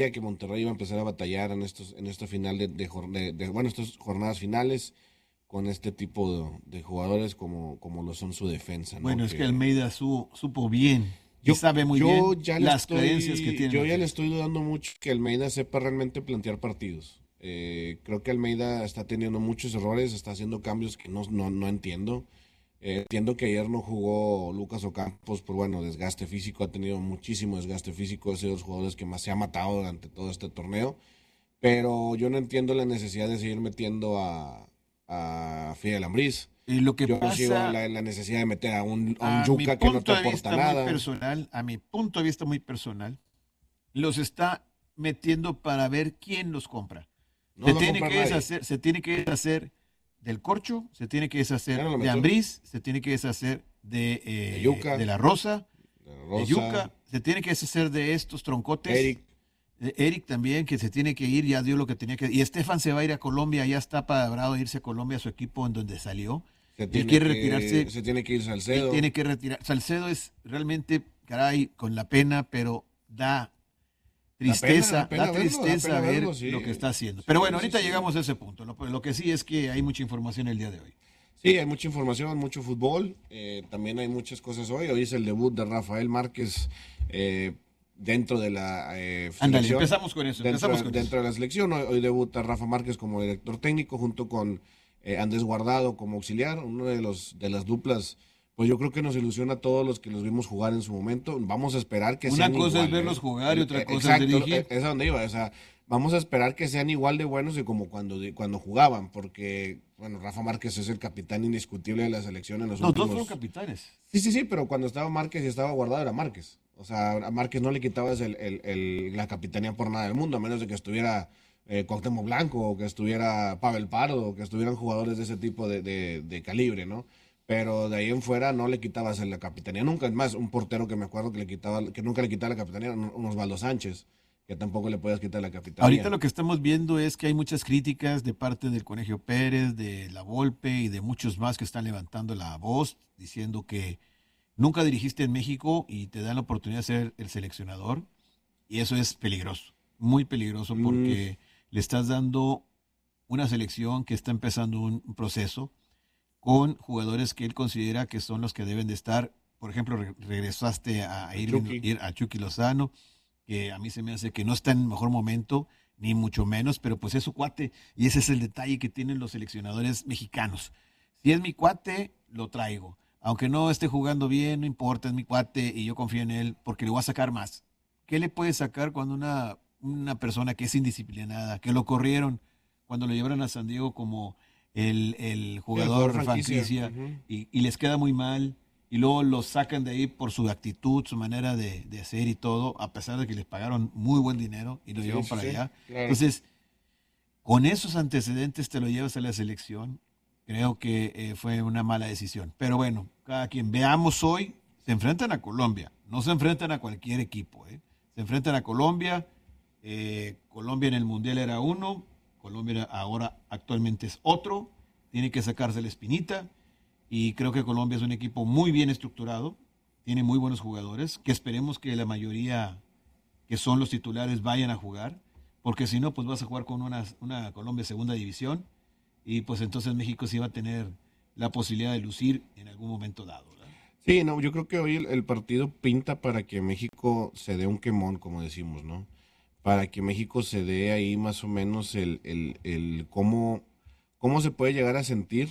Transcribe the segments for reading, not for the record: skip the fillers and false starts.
que Monterrey iba a empezar a batallar en esta final bueno, estas jornadas finales con este tipo de jugadores como lo son su defensa, ¿no? Bueno, es que Almeida supo bien y Yo, sabe muy yo bien ya le las creencias que estoy, tiene yo la ya le gente. estoy dudando mucho que Almeida sepa realmente plantear partidos. Creo que Almeida está teniendo muchos errores, está haciendo cambios que no entiendo. Entiendo que ayer no jugó Lucas Ocampos por, bueno, desgaste físico, ha tenido muchísimo desgaste físico, es de los jugadores que más se ha matado durante todo este torneo, pero yo no entiendo la necesidad de seguir metiendo a Fidel Ambriz. Lo que Yo no sigo pasa, la necesidad de meter a un a mi Yuca que no te punto de aporta vista muy nada. personal, a mi punto de vista muy personal, los está metiendo para ver quién los compra. No lo va a comprar nadie. Se tiene que deshacer del Corcho, se tiene que Ya deshacer no lo de metió. Ambriz, se tiene que deshacer De Yuca, de la Rosa, de de Rosa, Yuca, se tiene que deshacer de estos troncotes, Eric. de Eric también, que se tiene que ir, ya dio lo que tenía que. Y Estefan se va a ir a Colombia, ya está palabrado irse a Colombia, a su equipo en donde salió. Él quiere retirarse, Se tiene que ir él Salcedo. tiene que retirar. Salcedo es realmente, caray, con la pena, pero Da pena verlo, da tristeza pena ver verlo, sí. lo que está haciendo. Pero Sí, bueno, sí, ahorita sí. llegamos a ese punto. Lo que sí es que hay mucha información el día de hoy. Sí, hay mucha información, mucho fútbol. También hay muchas cosas hoy. Hoy es el debut de Rafael Márquez dentro de la Ándale, selección. empezamos con eso, empezamos con eso. Dentro de la selección. Hoy debuta Rafa Márquez como director técnico junto con Andrés Guardado como auxiliar. Uno de las duplas, pues yo creo que nos ilusiona a todos los que los vimos jugar en su momento. Vamos a esperar que Una sean cosa es igual. verlos jugar y otra cosa es Exacto, dirigir. es a donde iba. O sea, vamos a esperar que sean igual de buenos y como cuando jugaban, porque, bueno, Rafa Márquez es el capitán indiscutible de la selección en los No, todos fueron últimos. capitanes. Sí, pero cuando estaba Márquez y estaba Guardado era Márquez. O sea, a Márquez no le quitabas la capitanía por nada del mundo, a menos de que estuviera Cuauhtémoc Blanco o que estuviera Pavel Pardo o que estuvieran jugadores de ese tipo de calibre, ¿no? Pero de ahí en fuera no le quitabas la capitanía nunca. Es más, un portero que me acuerdo que nunca le quitaba la capitanía era un Osvaldo Sánchez, que tampoco le podías quitar la Ahorita capitanía. lo que estamos viendo es que hay muchas críticas de parte del Conejo Pérez, de La Volpe y de muchos más que están levantando la voz diciendo que nunca dirigiste en México y te dan la oportunidad de ser el seleccionador. Y eso es peligroso, muy peligroso Mm, porque le estás dando una selección que está empezando un proceso con jugadores que él considera que son los que deben de estar. Por ejemplo, regresaste a el Irving, Chucky. a Chucky Lozano, que a mí se me hace que no está en el mejor momento, ni mucho menos, pero pues es su cuate. Y ese es el detalle que tienen los seleccionadores mexicanos. Si es mi cuate, lo traigo. Aunque no esté jugando bien, no importa, es mi cuate y yo confío en él porque le voy a sacar más. ¿Qué le puede sacar cuando una persona que es indisciplinada, que lo corrieron cuando lo llevaron a San Diego como el Sí, el jugador jugador franquicia. franquicia Ujú. y les queda muy mal y luego los sacan de ahí por su actitud, su manera de hacer y todo, a pesar de que les pagaron muy buen dinero y lo Sí, llevan sí, para sí, allá? claro. Entonces, con esos antecedentes te lo llevas a la selección, creo que fue una mala decisión. Pero bueno, cada quien veamos hoy, se enfrentan a Colombia, no se enfrentan a cualquier equipo, ¿eh? Se enfrentan a Colombia, Colombia en el Mundial era uno, Colombia ahora actualmente es otro, tiene que sacarse la espinita y creo que Colombia es un equipo muy bien estructurado, tiene muy buenos jugadores, que esperemos que la mayoría que son los titulares vayan a jugar, porque si no, pues vas a jugar con una Colombia segunda división y pues entonces México sí va a tener la posibilidad de lucir en algún momento dado, ¿verdad? Sí, no, yo creo que hoy el partido pinta para que México se dé un quemón, como decimos, ¿no? Para que México se dé ahí más o menos el cómo se puede llegar a sentir.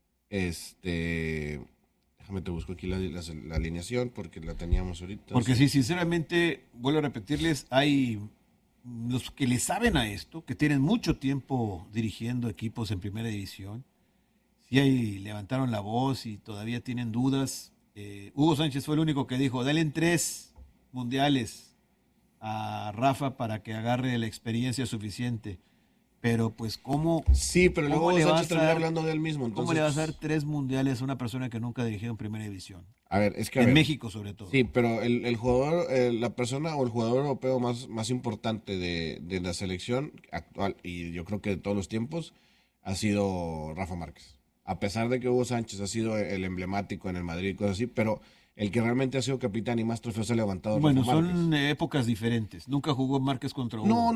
Este, déjame te busco aquí la alineación porque la teníamos ahorita. Porque Sí. sí, sinceramente, vuelvo a repetirles, hay los que le saben a esto, que tienen mucho tiempo dirigiendo equipos en primera división, sí ahí levantaron la voz y todavía tienen dudas. Hugo Sánchez fue el único que dijo, dale en 3 mundiales a Rafa para que agarre la experiencia suficiente. Pero pues, Sí, pero luego cómo Hugo le Sánchez vas a termina dar, hablando de él mismo, cómo le entonces, vas a dar pues, 3 mundiales a una persona que nunca ha dirigido en primera división? a ver, es que a En ver, México sobre todo. sí, pero el jugador, la persona o el jugador europeo más importante de la selección actual, y yo creo que de todos los tiempos, ha sido Rafa Márquez. A pesar de que Hugo Sánchez ha sido el emblemático en el Madrid y cosas así, pero El que realmente ha sido capitán y más trofeos ha levantado. Bueno, Rafa Márquez. son épocas diferentes. Nunca jugó Márquez contra Hugo. No,